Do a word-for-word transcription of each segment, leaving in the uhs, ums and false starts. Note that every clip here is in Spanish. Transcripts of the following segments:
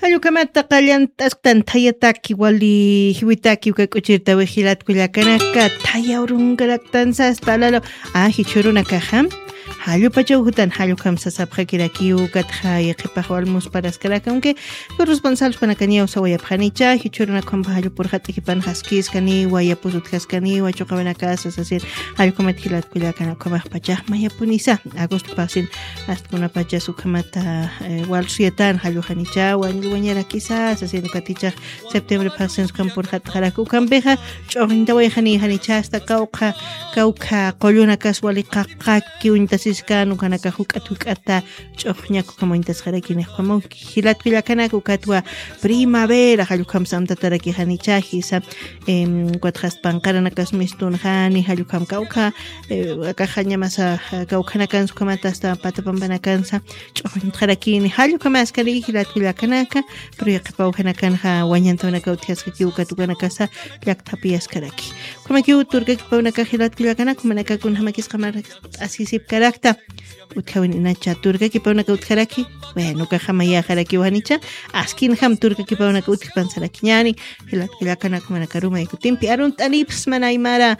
Hallukamata qallantasqtan thayataki wali hiwitaki ukakuchirta wihilatkullakanaka thayawrunkaraktansasta lalo ah hichurunakaja hallu pachaw hutan hallu kamsa sapjakirakiu katja yaqipaj walmusparaskaraka aunque los responsables panakania usawayapjanicha hichuruna kompa hallu purjatikipan haskiskani wayapusutkaskani wachoqabanakasa es decir hallu kamat hilatkullakana komaj pachaj mayapunisa agosto pasin hasta una pacha sukamata wal sietan hallu hanicha wan wañara quizás haciendo katicha septiembre pasen sukam purjatjaraku kambeja ch'oqinta wayjani hanicha hasta kauqa kauqa qolluna kaswali qaqaki untasis kanu kanaka huk'at huk'ata ch'uqñaku como intasqarakini como hilatkullakanaka ukatwa primavera hallukam samtataraki hanicha hisa em cuatras panqaranakas mistunjani hallukam kauqa akajaña masa kauqanakan sukamata hasta patapambanakansa ch'uqñarakini hallukam askari hilatkullakanaka pero yaqipawjanakanqa wañantawnaka uthiaskaki ukatukanakasa llaqtapi askaraki como que uturkaki pawnaka hilatkullakanaka manaka kunhamakisqa mar asisip karakta utkawin inacha turkaki pawnaka utkaraki bueno kajamaya jaraki wanicha askin ham turkaki pawnaka utkipansaraki ñani hilatkullakanaka manaka ruma ikutimpi arun tanips mana aymara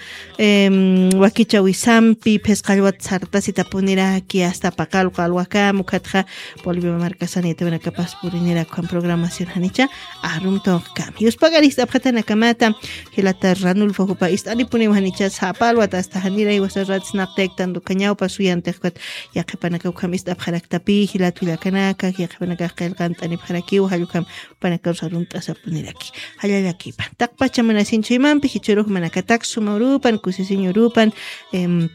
em wakicha wisampi pesqallwat sartasita puniraki hasta paqalqa alwaka mukatja Bolivia markasani tawnaka pasporinera con programación hanicha arum toqam yuspagaris apjatana kamata hilata ranulfo hupa istani puni hanicha sapalwat hasta hanira y wasarrat snaptek tando kañao pasuyantejkat yaqipanaka ukamista apjaraktapi hilatkullakanaka yaqipanaka qelqantani pjarakiu hallukam panaka usarunta sapuniraki hallalakipa taqpacha mana sinchaymanpi hichuruj manakatak sumaurupan kusisiñurupan em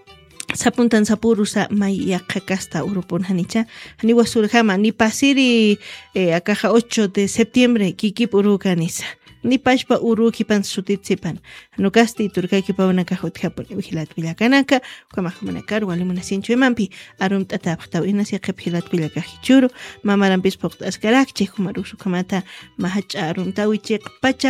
sapuntan sapurusa mayaqa kasta urupun hanicha hani wasurjama ni pasiri eh, akaja ocho de septiembre kikip urukanisa ni pashpa urukipan sutitsipan nukasti turkaki pawnaka hutjapun hilatkullakanaka kamajmanakar walimuna sinchuymanpi arum tatapqtaw inasi qip hilatkullaka hichuru mamarampis poqta askarakchik humarusu kamata mahach'a arum tawichiq pacha